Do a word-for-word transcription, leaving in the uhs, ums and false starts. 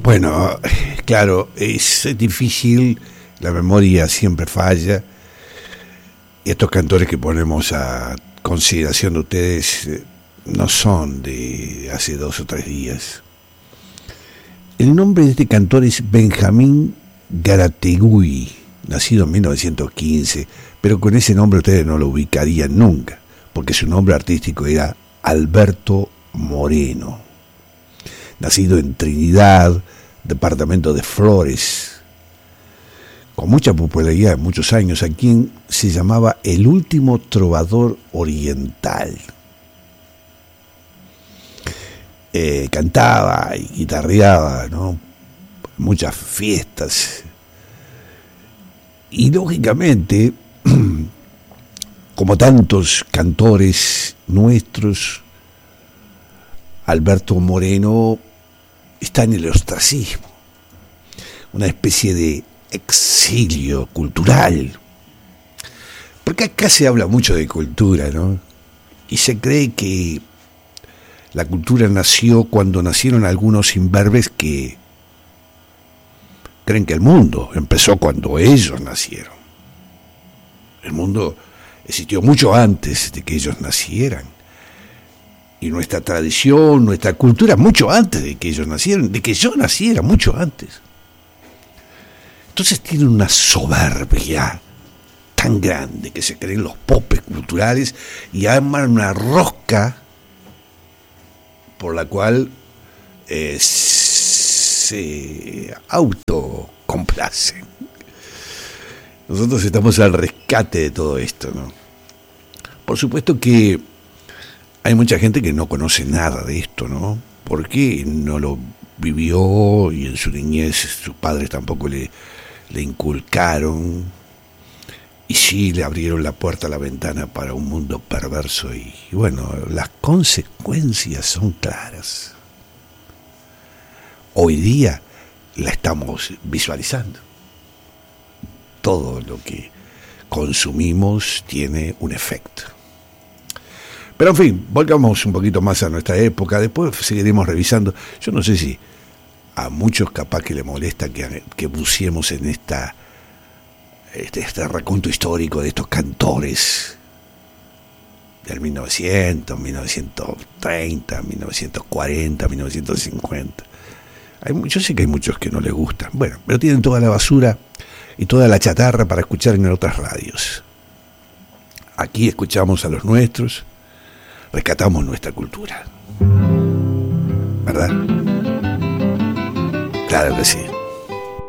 Bueno, claro, es difícil, la memoria siempre falla. Y estos cantores que ponemos a consideración de ustedes eh, no son de hace dos o tres días. El nombre de este cantor es Benjamín Garategui, nacido en mil novecientos quince, pero con ese nombre ustedes no lo ubicarían nunca, porque su nombre artístico era Alberto Moreno. Nacido en Trinidad, departamento de Flores, con mucha popularidad en muchos años, a quien se llamaba el último trovador oriental. Eh, cantaba y guitarreaba, ¿no? Muchas fiestas. Y lógicamente, como tantos cantores nuestros, Alberto Moreno está en el ostracismo, una especie de exilio cultural, porque acá se habla mucho de cultura, ¿no? Y se cree que la cultura nació cuando nacieron algunos imberbes que creen que el mundo empezó cuando ellos nacieron. El mundo existió mucho antes de que ellos nacieran. Y nuestra tradición, nuestra cultura, mucho antes de que ellos nacieran, de que yo naciera, mucho antes. Entonces tienen una soberbia tan grande que se creen los popes culturales y arman una rosca por la cual eh, se autocomplacen. Nosotros estamos al rescate de todo esto, ¿no? Por supuesto que hay mucha gente que no conoce nada de esto, ¿no? Porque no lo vivió y en su niñez sus padres tampoco le, le inculcaron. Y sí le abrieron la puerta a la ventana para un mundo perverso. Y, y bueno, las consecuencias son claras. Hoy día la estamos visualizando. Todo lo que consumimos tiene un efecto. Pero en fin, volvamos un poquito más a nuestra época, después seguiremos revisando. Yo no sé si a muchos capaz que le molesta que, que buceemos en esta, este, este recuento histórico de estos cantores del mil novecientos, mil novecientos treinta, mil novecientos cuarenta, mil novecientos cincuenta. Hay, yo sé que hay muchos que no les gustan, bueno, pero tienen toda la basura y toda la chatarra para escuchar en otras radios. Aquí escuchamos a los nuestros, rescatamos nuestra cultura, ¿verdad? Claro que sí.